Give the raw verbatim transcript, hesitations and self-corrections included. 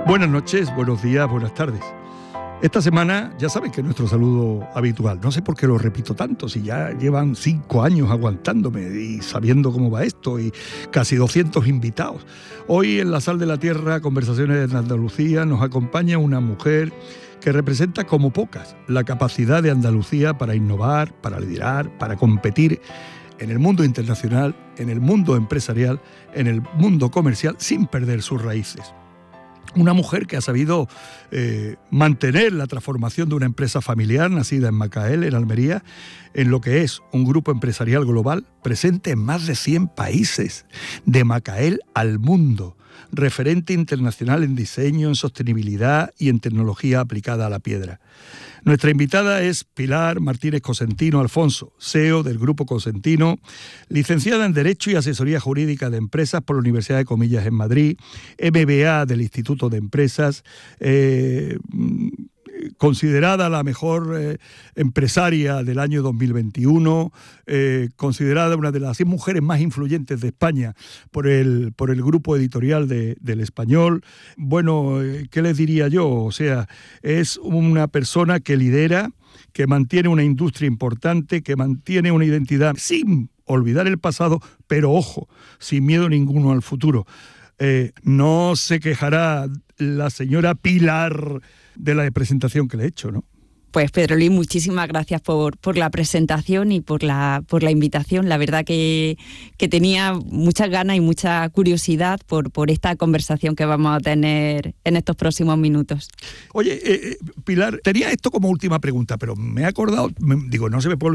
Buenas noches, buenos días, buenas tardes. Esta semana ya saben que es nuestro saludo habitual. No sé por qué lo repito tanto, si ya llevan cinco años aguantándome y sabiendo cómo va esto y casi doscientos invitados. Hoy en La Sal de la Tierra, Conversaciones de Andalucía, nos acompaña una mujer que representa como pocas la capacidad de Andalucía para innovar, para liderar, para competir en el mundo internacional, en el mundo empresarial, en el mundo comercial, sin perder sus raíces. Una mujer que ha sabido eh, mantener la transformación de una empresa familiar nacida en Macael, en Almería, en lo que es un grupo empresarial global presente en más de cien países, de Macael al mundo, referente internacional en diseño, en sostenibilidad y en tecnología aplicada a la piedra. Nuestra invitada es Pilar Martínez Cosentino Alfonso, C E O del Grupo Cosentino, licenciada en Derecho y Asesoría Jurídica de Empresas por la Universidad de Comillas en Madrid, M B A del Instituto de Empresas, eh, considerada la mejor eh, empresaria del año dos mil veintiuno, eh, considerada una de las cien mujeres más influyentes de España por el, por el grupo editorial de, del Español. Bueno, eh, ¿qué les diría yo? O sea, es una persona que lidera, que mantiene una industria importante, que mantiene una identidad sin olvidar el pasado, pero ojo, sin miedo ninguno al futuro. Eh, no se quejará la señora Pilar de la presentación que le he hecho, ¿no? Pues Pedro Luis, muchísimas gracias por, por la presentación y por la, por la invitación. La verdad que, que tenía muchas ganas y mucha curiosidad por, por esta conversación que vamos a tener en estos próximos minutos. Oye, eh, Pilar, tenía esto como última pregunta, pero me he acordado, me, digo, no se me puede olvidar